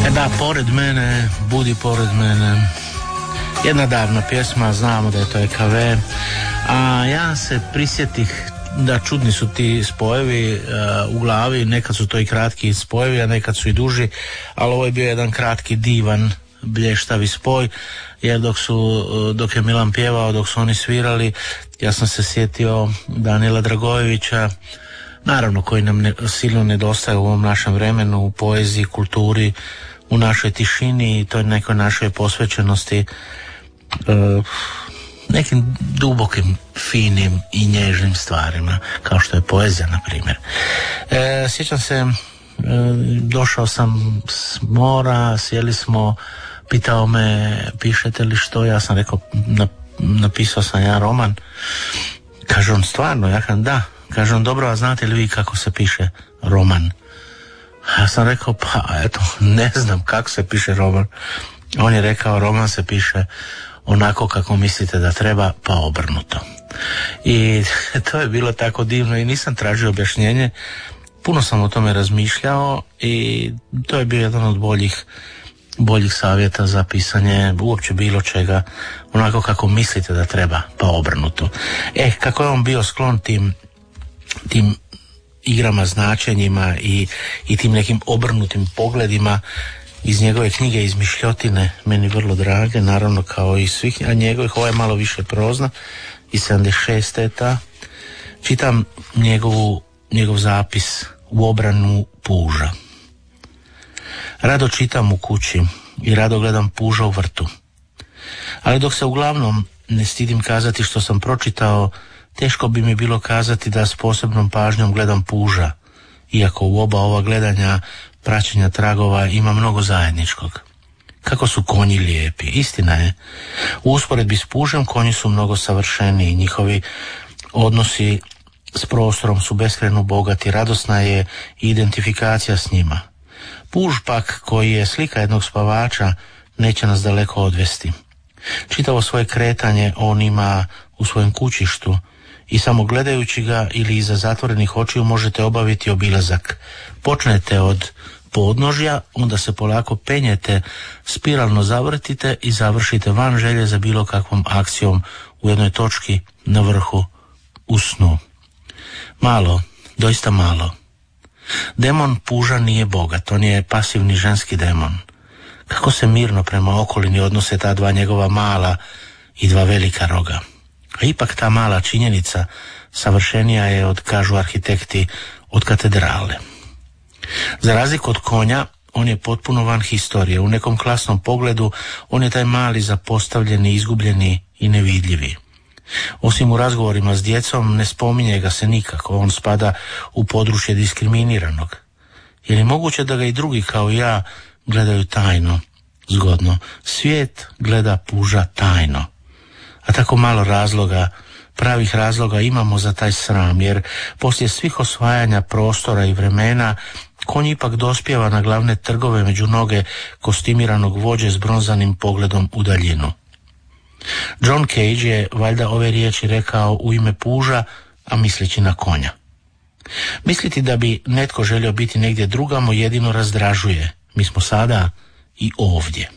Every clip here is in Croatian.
Da, pored mene, budi pored mene. Jedna davna pjesma, znamo da je to EKV, a ja se prisjetih da čudni su ti spojevi u glavi, nekad su to i kratki spojevi, a nekad su i duži, ali ovo je bio jedan kratki, divan, blještavi spoj, jer dok je Milan pjevao, dok su oni svirali, ja sam se sjetio Danila Dragojevića, naravno koji nam silno nedostaje u ovom našem vremenu, u poeziji, kulturi, u našoj tišini i toj nekoj našoj posvećenosti nekim dubokim, finim i nježnim stvarima, kao što je poezija, na primjer. Sjećam se, došao sam s mora, sjeli smo, pitao me pišete li što, ja sam rekao napisao sam ja roman. Kaže on stvarno, ja kažem da. Kaže on dobro, a znate li vi kako se piše roman? Ja sam rekao pa eto, ne znam kako se piše roman. On je rekao roman se piše onako kako mislite da treba, pa obrnuto. I to je bilo tako divno i nisam tražio objašnjenje. Puno sam o tome razmišljao i to je bio jedan od boljih savjeta za pisanje uopće bilo čega, onako kako mislite da treba, pa obrnuto. Kako je on bio sklon tim igrama, značenjima i tim nekim obrnutim pogledima iz njegove knjige Izmišljotine, meni vrlo drage, naravno kao i svih, a njegovih, ovo je malo više prozna, iz 76. ta. Čitam njegov zapis u obranu puža. Rado čitam u kući i rado gledam puža u vrtu. Ali dok se uglavnom ne stidim kazati što sam pročitao, teško bi mi bilo kazati da s posebnom pažnjom gledam puža, iako u oba ova gledanja, praćenja tragova ima mnogo zajedničkog. Kako su konji lijepi, istina je. U usporedbi s pužem konji su mnogo savršeniji, njihovi odnosi s prostorom su beskrajno bogati, radosna je identifikacija s njima. Puž pak, koji je slika jednog spavača, neće nas daleko odvesti. Čitavo svoje kretanje on ima u svojem kućištu i samo gledajući ga ili iza zatvorenih očiju možete obaviti obilazak. Počnete od podnožja, onda se polako penjete, spiralno zavrtite i završite van želje za bilo kakvom akcijom u jednoj točki na vrhu u snu. Malo, doista malo. Demon puža nije bogat, on je pasivni ženski demon. Kako se mirno prema okolini odnose ta dva njegova mala i dva velika roga. A ipak ta mala činjenica savršenija je od, kažu arhitekti, od katedrale. Za razliku od konja, on je potpuno van historije. U nekom klasnom pogledu on je taj mali, zapostavljeni, izgubljeni i nevidljivi. Osim u razgovorima s djecom ne spominje ga se nikako, on spada u područje diskriminiranog. Je li moguće da ga i drugi kao ja gledaju tajno, zgodno? Svijet gleda puža tajno. A tako malo razloga, pravih razloga imamo za taj sram, jer poslije svih osvajanja prostora i vremena konj ipak dospijeva na glavne trgove među noge kostimiranog vođe s bronzanim pogledom u daljinu. John Cage je valjda ove riječi rekao u ime puža, a misleći na konja. Misliti da bi netko želio biti negdje drugamo jedino razdražuje. Mi smo sada i ovdje.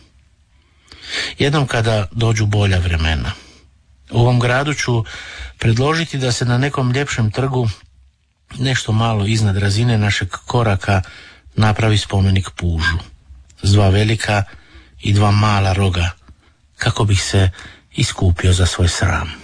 Jednom kada dođu bolja vremena. U ovom gradu ću predložiti da se na nekom ljepšem trgu, nešto malo iznad razine našeg koraka, napravi spomenik pužu. S dva velika i dva mala roga, kako bih se iskupio za svoj sram.